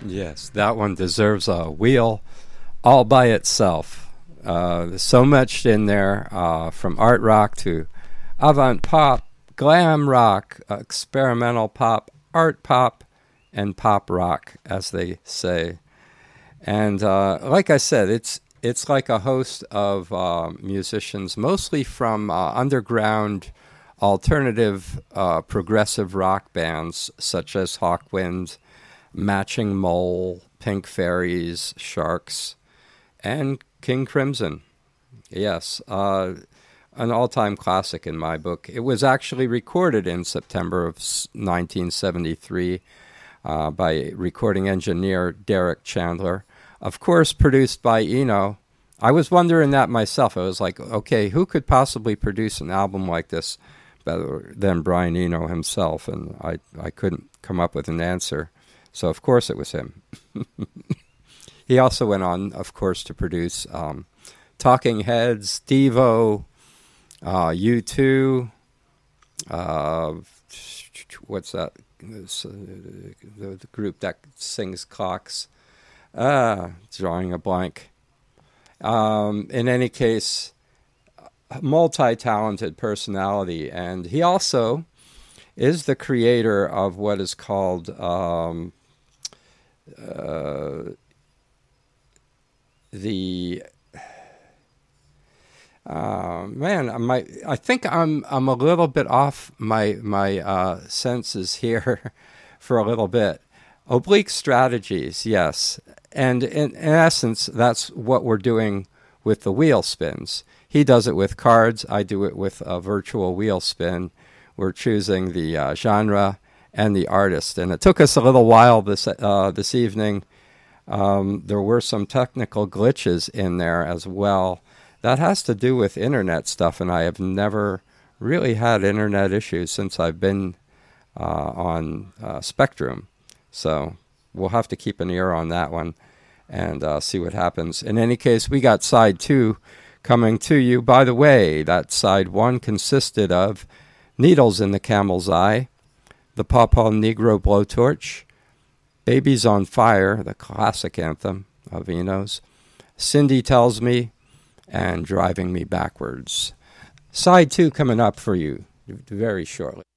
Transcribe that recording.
Yes, that one deserves a wheel all by itself. There's so much in there, from art rock to avant pop, glam rock, experimental pop, art pop, and pop rock, as they say. And like I said, it's like a host of musicians, mostly from underground alternative progressive rock bands such as Hawkwind, Matching Mole, Pink Fairies, Sharks, and King Crimson. Yes, an all-time classic in my book. It was actually recorded in September of 1973 by recording engineer Derek Chandler. Of course, produced by Eno. I was wondering that myself. I was like, okay, who could possibly produce an album like this better than Brian Eno himself? And I couldn't come up with an answer. So, of course, it was him. He also went on, of course, to produce Talking Heads, Devo, U2, what's that? The group that sings Clocks. Drawing a blank. In any case, multi-talented personality. And he also is the creator of what is called I think I'm a little bit off my senses here for a little bit. Oblique strategies, yes. And in essence, that's what we're doing with the wheel spins. He does it with cards. I do it with a virtual wheel spin. We're choosing the genre and the artist. And it took us a little while this evening. There were some technical glitches in there as well. That has to do with internet stuff, and I have never really had internet issues since I've been on Spectrum. So we'll have to keep an ear on that one and see what happens. In any case, we got side 2 coming to you. By the way, that side 1 consisted of Needles in the Camel's Eye, the Paw Paw Negro Blowtorch, Babies on Fire, the classic anthem of Eno's, Cindy Tells Me, and Driving Me Backwards. Side 2 coming up for you very shortly.